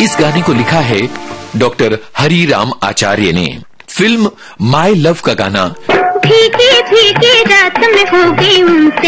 इस गाने को लिखा है डॉक्टर हरिराम आचार्य ने। फिल्म माय लव का गाना फीकी फीकी रात में हो गई उनसे